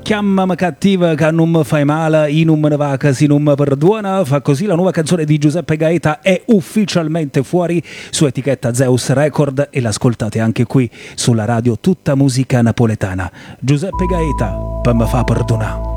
chiamami cattiva che non mi fai male, io non me ne va che si non mi perdona. Fa così la nuova canzone di Giuseppe Gaeta è ufficialmente fuori su etichetta Zeus Record e l'ascoltate anche qui sulla radio Tutta Musica Napoletana. Giuseppe Gaeta, per me fa perdonare.